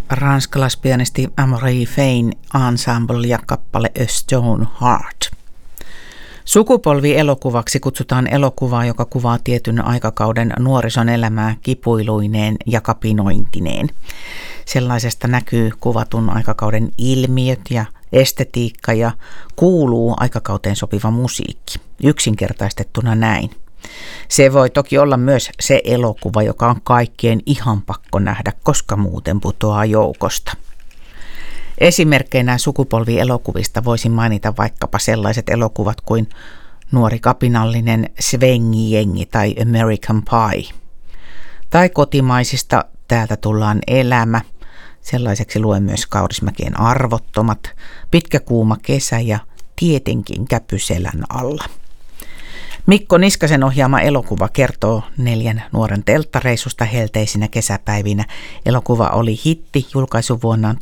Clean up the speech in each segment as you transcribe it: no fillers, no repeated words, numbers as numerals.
ranskalaispianisti Amaury Fein ensemble ja kappale A Stone Heart. Sukupolvielokuvaksi kutsutaan elokuvaa, joka kuvaa tietyn aikakauden nuorison elämää kipuiluineen ja kapinointineen. Sellaisesta näkyy kuvatun aikakauden ilmiöt ja estetiikka ja kuuluu aikakauteen sopiva musiikki. Yksinkertaistettuna näin. Se voi toki olla myös se elokuva, joka on kaikkien ihan pakko nähdä, koska muuten putoaa joukosta. Esimerkkeinä sukupolvielokuvista voisin mainita vaikkapa sellaiset elokuvat kuin Nuori kapinallinen, Svengi-jengi tai American Pie. Tai kotimaisista Täältä tullaan elämä. Sellaiseksi luen myös Kaurismäkien Arvottomat, Pitkä kuuma kesä ja tietenkin Käpyselän alla. Mikko Niskasen ohjaama elokuva kertoo 4 nuoren telttareissusta helteisinä kesäpäivinä. Elokuva oli hitti julkaisuvuonnaan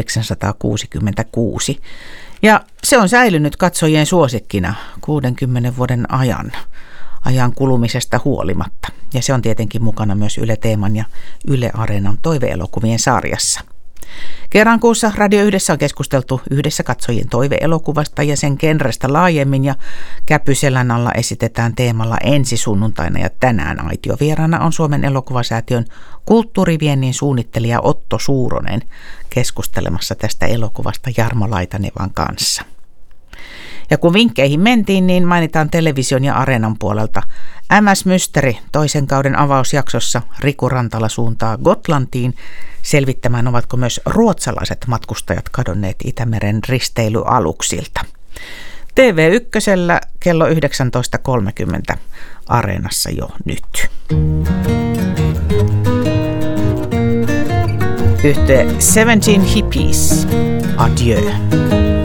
1966 ja se on säilynyt katsojien suosikkina 60 vuoden ajan kulumisesta huolimatta. Ja se on tietenkin mukana myös Yle Teeman ja Yle Areenan toiveelokuvien sarjassa. Kerran kuussa Radio Yhdessä on keskusteltu yhdessä katsojien toiveelokuvasta ja sen genrestä laajemmin ja Käpyselän alla esitetään teemalla ensi sunnuntaina ja tänään aitiovieraana on Suomen elokuvasäätiön kulttuuriviennin suunnittelija Otto Suuronen keskustelemassa tästä elokuvasta Jarmo Laitanevan kanssa. Ja kun vinkkeihin mentiin, niin mainitaan television ja Areenan puolelta MS Mystery toisen kauden avausjaksossa Riku Rantala suuntaa Gotlantiin selvittämään, ovatko myös ruotsalaiset matkustajat kadonneet Itämeren risteilyaluksilta. TV1 kello 19.30 Areenassa jo nyt. Yhtye 17 Hippies. Adieu.